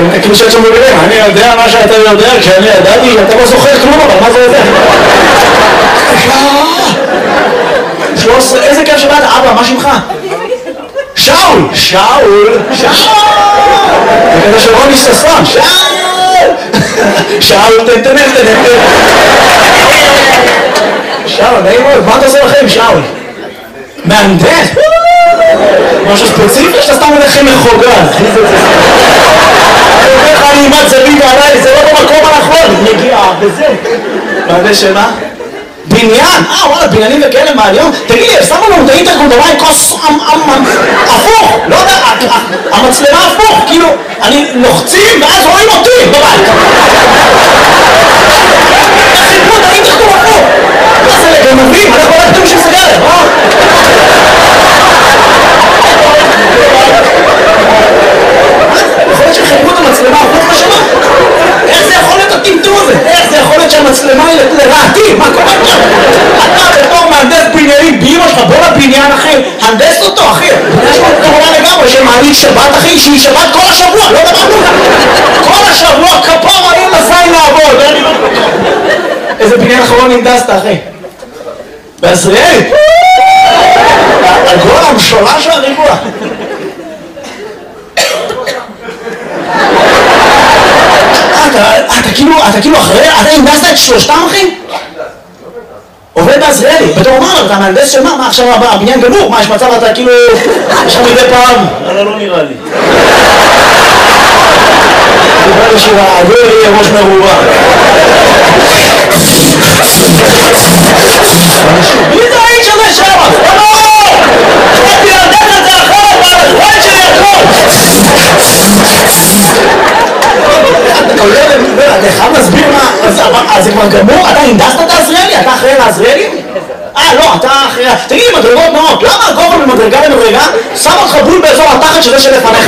כאילו שאת שם במילים, אני יודע מה שאתה יודע, כשאני ידעתי, אתה לא זוכר כלום, אבל מה זה יודע? 13, איזה כיף שבאת, אבא, מה שמך? שאול! שאול! שאול! זה כזה של רוני ששון, שאול! שאול, תנתנן. שאול, נעים מאוד, מה אתה עושה לכם, שאול? מהנדס? משהו ספציפי שאתה סתם מנחם מחוגה. אני אומר לך, אני אימת זווית עליי, זה לא במקום הנכון, מגיעה, וזה. מהנדס שמה? בניין? וואלה, בניינים וכאלה מעניין. תגיד לי, שמו לנו את האינטרקום במים כוס הפוך, לא יודע, המצלמה הפוך, כאילו, אני לוחצים ואז רואים אותי בבית. חיפו את האינטרקום הפוך. מה זה לגנבים? אנחנו לא כתוב שסגרת, יכול להיות שחיפו את המצלמה הפוך בשמה? איך זה יכול להיות הטמטום הזה? איך זה יכול להיות שהמצלמה היא לרעתי? מה קורה שם? אתה בתור מהנדס בניינים באמא שלך, בוא לבניין אחי, הנדס אותו אחי. יש לו כמובן לגמרי שמעלית שבת אחי, שהיא שבת כל השבוע, לא דבר כלום. כל השבוע כפור אני לזין לעבוד. איזה בניין אחרון הנדסת אחי? בעזריאלי? הגול המשולש והריבוע. אתה כאילו אחרי, אתה הנדסת את שלושתם אחי? עובד בעזריאלי, בתור אמר, אתה מהנדס של מה? מה עכשיו הבניין גמור? מה יש מצב אתה כאילו, יש לך מדי פעם? לא נראה לי. דיבר לשירה, הגול יהיה ראש מרובה. מי זה האיש הזה שמה? לא! שבאתי להנדס את זה אחרת, והחבל שלי הכל! אתה חייב להסביר מה, אז זה כבר גמור? אתה הנדסת את העזריאלי? אתה אחראי לעזריאלי? לא, אתה אחראי... תגיד לי, מדרגות נאות, למה הגובה ממדרגה למדרגה שם אותך בול באזור התחת שזה שלפניך?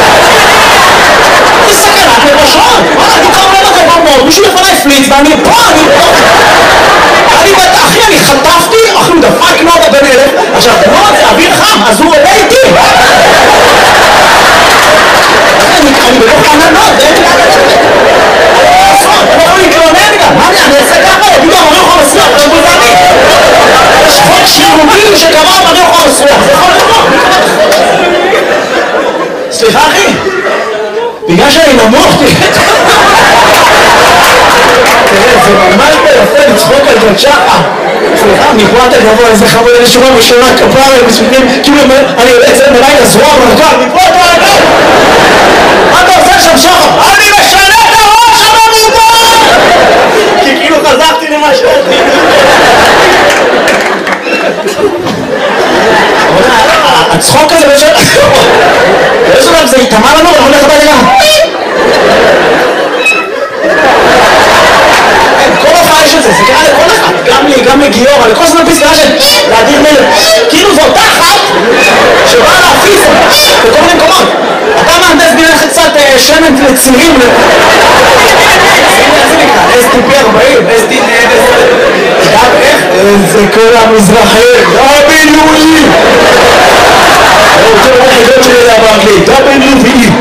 זה סכנת לראשון! אני כבר אומר לך כבר מאוד, מישהו לפני פליץ ואני פה, אחי, אני חטפתי, אחי, הוא דפק נודה בן אלף, עכשיו, נודה זה אוויר חם, אז הוא עולה איתי! אני בלוך עננות, זה אין לי לעשות, אני יכול להתלונן גם, מה אני אעשה ככה? יגידו, אני לא יכול לסלוח, זה בוזני. יש חוק שירוגים שקבע, אני לא יכול לסלוח, זה יכול לבוא. סליחה אחי, בגלל שאני נמוך, תראה, זה ממש ביפה לצחוק על גוד שחר. סליחה, מפרט הגבוה, איזה חבוד, איזה שורה ושורה כפרה, כאילו אני יוצא בלילה זרוע ברגל, מפרט ברגל! מה אתה עושה שם שחר? אני משנה את הראש המרובה! כי כאילו חזרתי למה שאתי. הצחוק הזה בשביל... באיזו לב זה יתאמה לנו, אנחנו הולך הביתה גם. כל הופעה יש את זה, זה קרה לכל אחד, גם לגיור, לכל זמן פסקה של להדיר מלך. כאילו זו אותה אחת שבאה להפיס בכל מיני מקומות. אתה מהנדס בינך קצת שמן לצירים. STP 40, STP 10. איך? זה כל המזרחים, W.E. אני רוצה לראות חידות שלי לדעת באנגלית, W.E.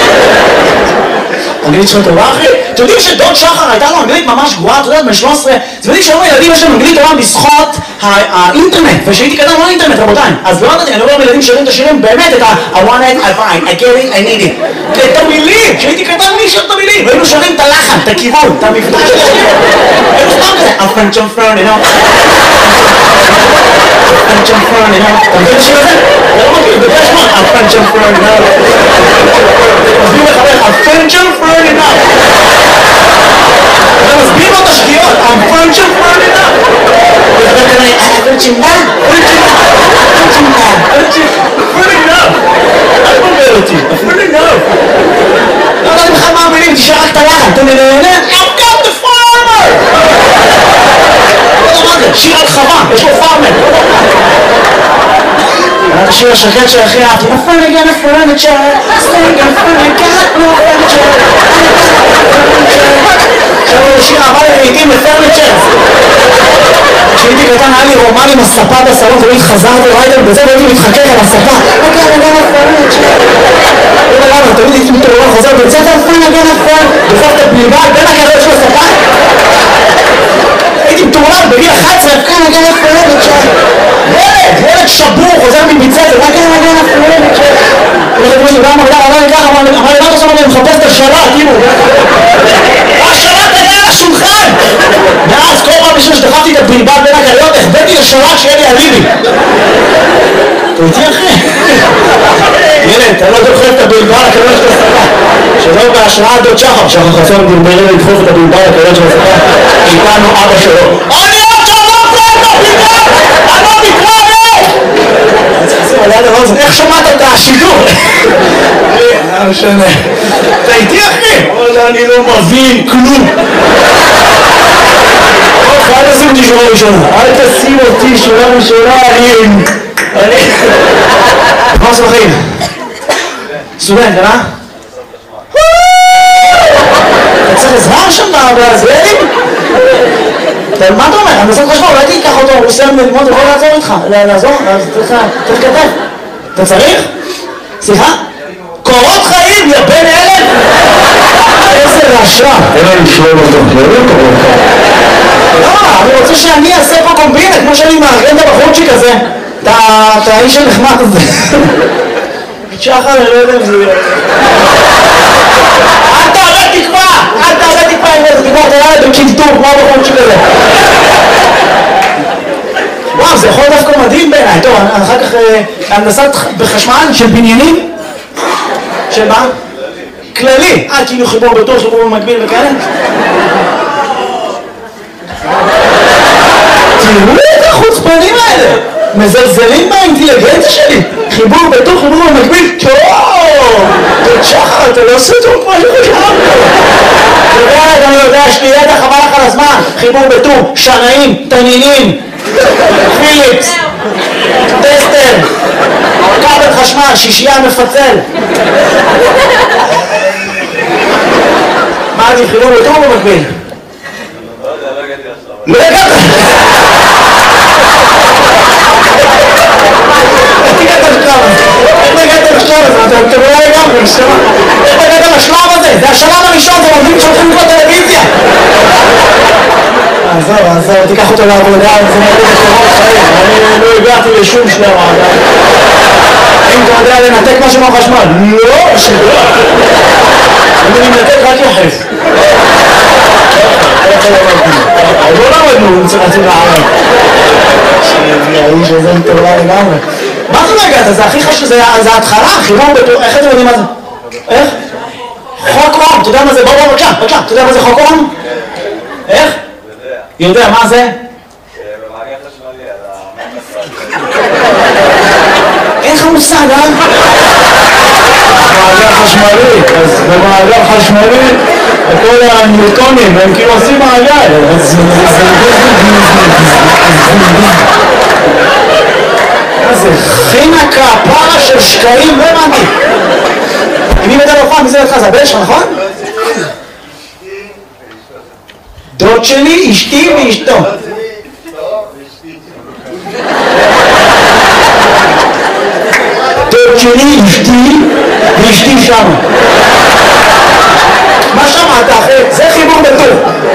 אנגלית שלך טובה אחי? אתם יודעים שדוד שחר הייתה לו אנגלית ממש גרועה, אתה יודע, בן 13, אתם יודעים שהיום הילדים יש להם אנגלית טובה בזכות האינטרנט, ושהייתי קטן לא אינטרנט רבותיים, אז לא ידעתי, אני אומר לילדים שרים את השירים באמת את I want it, I find, I get it, I need it, את המילים, שהייתי קטן מי שר את המילים, והיינו שרים את הלחן, את הכיוון, את המפתח של השיר, היינו סתם כזה, I'm French, I'm French, you know, French, I'm French, you know, אתה מכיר את השיר הזה? אתה לא מכיר, בגלל שמות, I'm French, I'm French, you know, מסביר לחבר, I'm French, I'm French, you know, אתה מסביר לו את השגיאות, I'm French, I'm French, you know, וחבר כנראה, French, you know, French, you know, French, you know, French, you know, אל תבלבל אותי, French, you know, לא יודעת בכלל מה המילים, תשאר רק את הלחן, אתה נהנה, I've got the farmer! לא יודע מה זה, שיר על חווה, יש לו פארמר. השיר השקט שהכי אהבתי, A furniture, a furniture, sting a furniture, no furniture. עכשיו הוא שיר אהבה לעיתים לפרניצ'ר. כשהייתי קטן היה לי רומן עם הספה בסלון, תמיד חזרתי ריידר בזה והייתי מתחכך על הספה. אוקיי, אני גם הפרניצ'ר. לא יודע למה, תמיד הייתי מתעורר חוזר בית ספר, כאן הגן הפועל, דוחף את הבלבל בין הקריות של השפיים. הייתי מטורלל בגיל 11, כאן הגן הפועל, ילד שבור, חוזר מבית ספר, כאן הגן הפועל. אמר לי, מה אתה שם, אני מחפש את השלט, כאילו. השלט היה על השולחן! ואז כל פעם בשביל שדחפתי את הבלבל בין הקריות, החבאתי לשלט שיהיה לי אליבי. אתה איתי אחי? ילד, אתה לא דוחף את הבלבל הקריות של השפה. שלא בהשראת דוד שחר חסון דרברי לדחוף את הבלבל הקריות של השפה. איתנו אבא שלו. אני עוד שבוע פה את הבלבל! אני לא מתראה! צריך לשים על יד הרוזן, איך שמעת את השידור? לא משנה. אתה איתי אחי? אני לא מבין כלום. אל תשים אותי שורה ראשונה. אל תשים אותי שורה ראשונה, אני... מה עושה בחיים? סטודנט, אה? אתה צריך עזרה שם בזרעים? מה אתה אומר? אני עושה חשבון, אולי תיקח אותו, הוא סיים ללמוד, הוא יכול לעזור איתך. לעזור? אז צריך כתב. אתה צריך? סליחה? קורות חיים, יא בן אלף! איזה רשע! אין לי לשלול אותו, לא קורות חיים. לא, אני רוצה שאני אעשה פה קומבינה, כמו שאני מארגן את הבחורצ'יק הזה. את האיש הנחמד הזה. שחר, אני לא יודע אם זה יהיה. אל תעלה תקווה! אל תעלה תקווה עם איזה תקווה, תראה לי בקינטור, כמו הבחורצ'יק הזה. וואו, זה יכול דווקא מדהים בעיניי. טוב, אחר כך הנדסת בחשמל של בניינים. של מה? כללי. כאילו חיבור בטור, חיבור במקביל וכאלה. תראו את החוצפנים האלה, מזלזלים באינטליגנציה שלי. חיבור בטור, חיבור במקביל. טוב, דוד שחר, אתה לא עושה טוב כמו שחשבנו. אני יודע, יש לי ידע חבל לך על הזמן. חיבור בטור, שנאים, תנינים, פיליפס, טסטר, כבל חשמל, שישייה מפצל. מה אני חיבור בטור במקביל? לא הגעת! איך הגעת לשלב הזה? איך הגעת לשלב הזה? אתם לא לגמרי, נשמע. איך הגעת לשלב הזה? זה השלב הראשון, זה עובדים שהולכים לקרוא טלוויזיה. עזוב, תיקח אותו לעבודה, זה מרגיש לשלב חיים. אני לא הגעתי לשום שלב. אם אתה יודע לנתק משהו מהחשמל? לא, שלא. אני מנתק רק יחס. לא למדנו, צריך להציל לערב. האיש הזה מטורלל לגמרי. מה זה לא הגעת? זה הכי חשוב, זה ההתחלה, חיבור בטור, איך אתם יודעים מה זה? איך? חוק אום, אתה יודע מה זה? בוא, בבקשה, אתה יודע מה זה חוק אום? איך? יודע, מה זה? במעגל חשמלי, על אין לך מושג, אה? מעגל חשמלי, אז במעגל חשמלי כל הניוטונים הם כאילו עושים מעגל, זה חינה כפרה של שקעים, לא הבנתי. אם היא בדל אופן, מי זה לך? זה הבן שלך, נכון? דוד שלי, אשתי ואשתו. דוד שלי, אשתי ואשתי שם. מה שמעת אחי? זה חיבור בטור.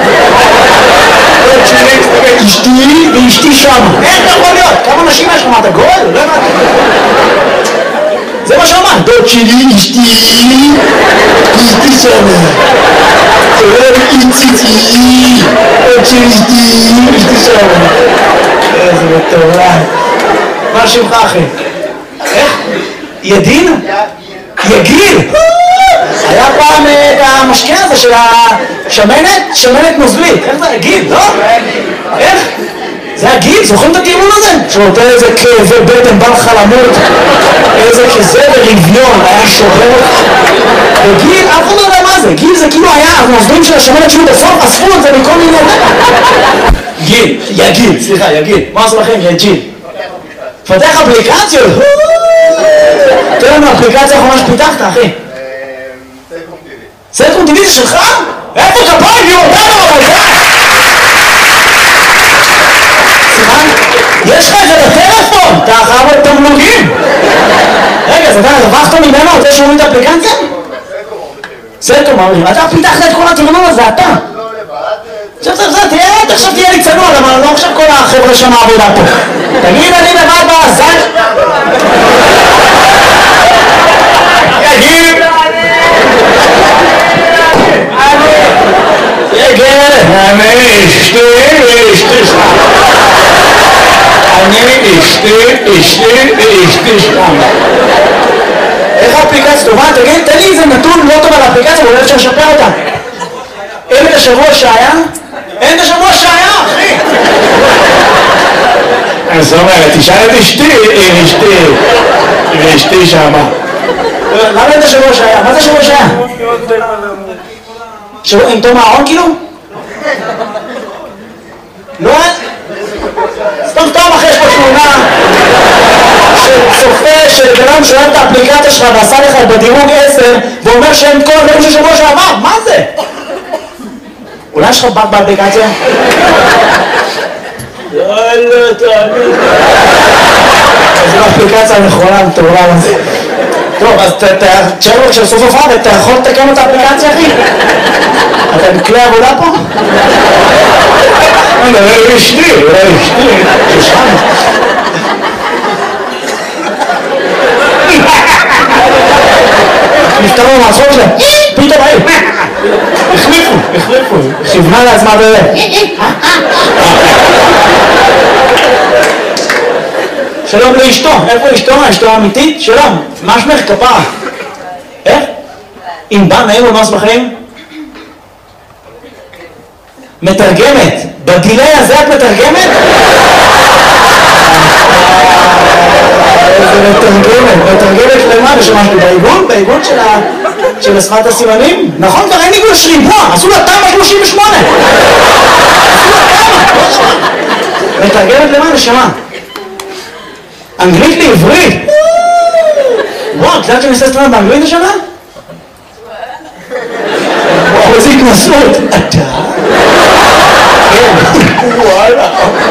דוד שלי, אשתי ואשתי שם. איך יכול להיות? כמה נשים יש לך? מה אתה גול? לא הבנתי. זה מה שאמרת. דוד שלי, אשתי ואשתי שם. איציצי, עוד שלי אשתי שם. איזה מטורלל. מה שמך אחי? איך? ידין? יגיל? היה פעם את המשקה הזה של השמנת? שמנת נוזלית. איך זה? גיל, לא? איך? זה הגיל, זוכרים את הטיעון הזה? שנותן איזה כאבי בטן, בא לך למות. איזה כזה ברביון, היה שובר. וגיל, אף אחד לא יודע מה זה. גיל זה כאילו היה, הנוזלים של השמנת שהיו בסוף, אספו את זה מכל מיני... גיל, יגיל, סליחה, יגיל. מה עשו לכם? יגיל. פתח אפליקציות. תן לנו אפליקציה האחרונה שפיתחת, אחי. סלקום טיווי זה שלך? איפה כפיים? היא אותנו אבל זה? סליחה? יש לך את זה בטלפון? אתה חייב את תמלוגים. רגע, אז אתה הרווחת ממנו? רוצה שהוא את האפליקציה? זה תאמר לי, אתה פיתחת את כל התכנון הזה, אתה. עכשיו תהיה לי צנוע, למה לא עכשיו כל החבר'ה שם העבודה פה. תגיד, אני לבד בעזן. יגיד. אני אשתי שם. איך האפליקציה טובה? תגיד, תן לי איזה נתון לא טוב על האפליקציה, ואולי אפשר לשפר אותה. אין את השבוע שהיה? אין את השבוע שהיה, אחי! אז זאת אומרת, תשאל את אשתי שמה. למה אין את השבוע שהיה? מה זה השבוע שהיה? שבוע עם תום הארון כאילו? לא? סתם אחרי יש פה תמונה של צופה של גלם שאוהב את האפליקציה שלך ועשה לך בדירוג 10 ואומר שאין כל הדברים של שבוע שעבר, מה זה? אולי יש לך בת באפליקציה? לא, תאמין. זו האפליקציה הנכונה, מטורלל הזה. טוב, אז תשאר לו כשבסוף הופעה, אתה יכול לתקן את האפליקציה, אחי? אתה מכלי עבודה פה? אולי אשתי. ששם. נפטרו מהצחוק שלהם, פתאום היי. החליפו. כיוונה לעצמה שלום לאשתו, איפה אשתו? אשתו האמיתית? שלום, מה שמך כפרה? איך? אם בא נעים ומאס בחיים? מתרגמת, בגילי הזה את מתרגמת? איזה מתרגמת למה? ושמע שלי בעיגון של שפת הסימנים? נכון, כבר אין עיגון שריבוע, עשו לה תמ"א 38. מתרגמת למה? נשמה? אנגלית לעברית? וואו, את יודעת שאני עושה סטרנד באנגלית השנה? וואו, איזה התנסות. אתה? וואלה.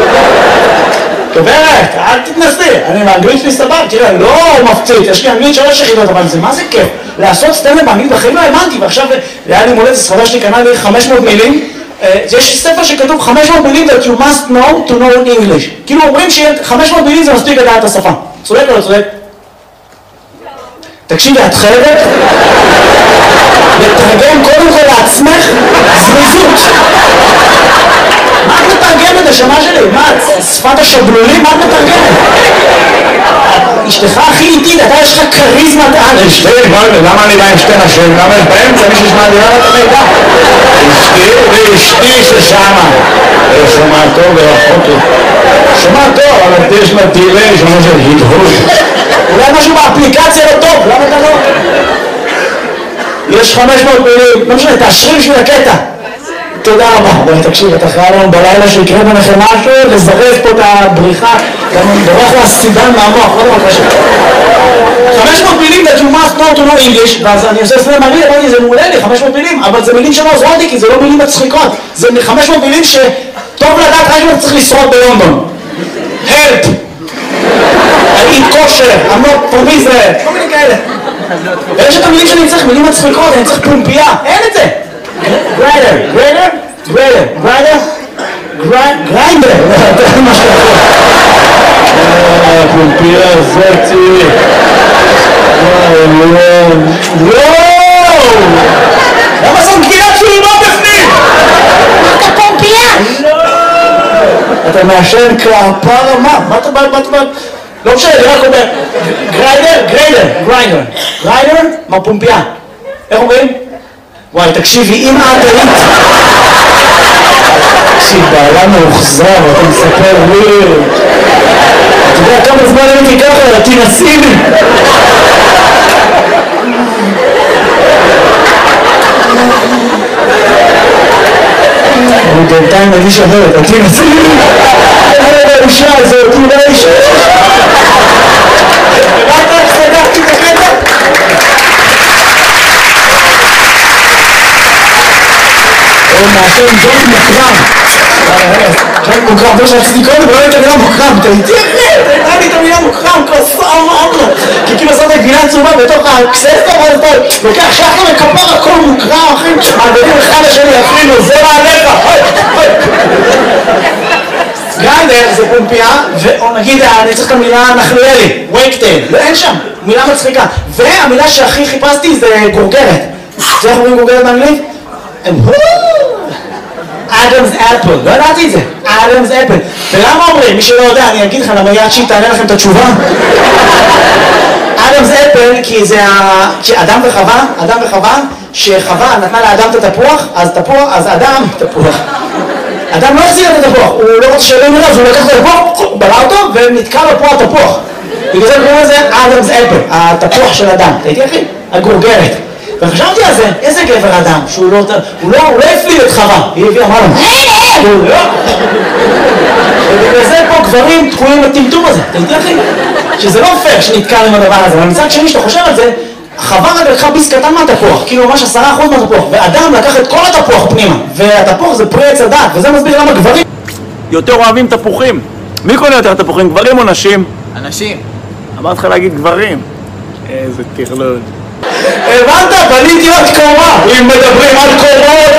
גברת, אל תתנסי, אני באנגלית שלי סבב, תראה, לא מפציץ, יש לי אנגלית 3 יחידות, אבל זה מה זה כיף? לעשות סטנדאפ באנגלית בחיים לא האמנתי, ועכשיו היה לי מולדת, ספרה שלי קנה לי 500 מילים, יש ספר שכתוב 500 מילים that you must know to know English, כאילו אומרים ש500 מילים זה מספיק לדעת את השפה, צודק או לא צודק? תקשיבי, את חייבת לתרגם קודם כל לעצמך זריזות. מה את מתרגמת השמה שלי? מה, שפת השבלולים? מה את מתרגמת? אשתך הכי איטית, אתה יש לך קריזמת על. אשתי, למה אני בא עם שתי נשים? למה יש באמצע מישהו שמעדירה את המידע? אשתי ששמה. שומע טוב ורחוק לו. שומע טוב, אבל יש לה דילי, שומע של הדהוד. אולי משהו באפליקציה לא טוב, למה אתה לא? יש 500 מילים, לא משנה, תאשרי בשביל הקטע. תודה רבה. בואי תקשיב, אתה אחרי היום בלילה שיקרה ביניכם משהו, לזרז פה את הבריחה, גם אני בורח לסידן מהמוח, לא דבר קשה. 500 מילים that you must know to know English, ואז אני עושה סלם מעניין, אמרתי, זה מעולה לי, 500 מילים, אבל זה מילים שלא עוזרות לי, כי זה לא מילים מצחיקות. זה 500 מילים שטוב לדעת רק אם אתה צריך לשרוד בלונדון. Help! I eat kosher, I'm not from Israel, כל מיני כאלה. ויש את המילים שאני צריך, מילים מצחיקות, אני צריך פומפייה, אין את זה. גריינדר, זה מה שאתה פומפייה זאתי. וואו! למה זאת גילת שולמה בפנים? אתה פומפייה? אתה מעשן כפרה מה? מה אתה לא משנה, אני רק אומר גריינדר, מה פומפייה? איך אומרים? וואי, תקשיבי, אם את היית... תקשיב, בעלה מאוחזר, אתה מספר לי... אתה יודע כמה זמן הייתי ככה, תנסי לי! אני בינתיים מגיש אחרת, תנסי לי! האישה הזאת, אולי האישה... רק סגרתי את הקטע? הוא מעשן ג'ונט מוקרם. ג'ונט מוקרם, לא שרציתי קודם, אבל לא הייתה גם מוקרם, אתה איתי אחרי, לי את המילה מוקרם, כי כאילו עושה את הגבינה צהובה בתוך הקססטר, ואז אתה לוקח שחר וכפר הכל מוקרם, אחי, מעבדים אחד לשני, אפילו, זה מעליך, גרנדר זה פומפיה, ונגיד אני צריך את המילה נחליאלי, וייקטייל, אין שם, מילה מצחיקה. והמילה שהכי חיפשתי זה גורגרת. זה איך אומרים גורגרת באנגלית? אדמס אפל, לא ידעתי את זה, אדמס אפל. ולמה אומרים? מי שלא יודע, אני אגיד לך למה יד שהיא תענה לכם את התשובה. אדמס אפל כי זה אדם וחווה, שחווה נתנה לאדם את התפוח, אז אדם, תפוח. אדם לא החזיר את התפוח, הוא לא רוצה שאלוהים אליו, אז הוא לקח את התפוח, בלע אותו ונתקע לו פה התפוח. בגלל זה קוראים לזה אדמס אפל, התפוח של אדם. ראיתי אחי? הגורגרת. וחשבתי על זה, איזה גבר אדם, שהוא לא הפליל את חווה, היא הביאה מה לו? ובגלל זה פה גברים תקועים בטמטום הזה, ראיתי אחי? שזה לא פייר שנתקע עם הדבר הזה, אבל מצד שני שאתה חושב על זה, חווה רק לקחה ביס קטן מהתפוח, כאילו ממש 10% מהתפוח, ואדם לקח את כל התפוח פנימה, והתפוח זה פרי עץ הדת, וזה מסביר למה גברים יותר אוהבים תפוחים. מי קונה יותר תפוחים, גברים או נשים? אנשים. אמרת לך להגיד גברים. איזה טרלול. הבנת? בניתי עוד קומה. אם מדברים על קומות,